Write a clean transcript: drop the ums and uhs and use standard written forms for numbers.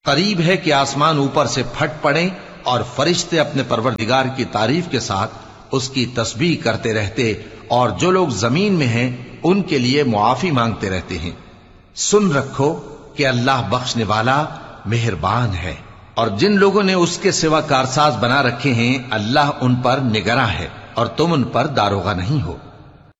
करीब है कि आसमान ऊपर से फट पड़े और फरिश्ते अपने परवरदिगार की तारीफ के साथ उसकी तस्बीह करते रहते और जो लोग जमीन में हैं उनके लिए मुआफी मांगते रहते हैं। सुन रखो कि अल्लाह बख्शने वाला मेहरबान है, और जिन लोगों ने उसके सिवा कारसाज बना रखे हैं अल्लाह उन पर निगरां है और तुम उन पर दारोगा नहीं हो।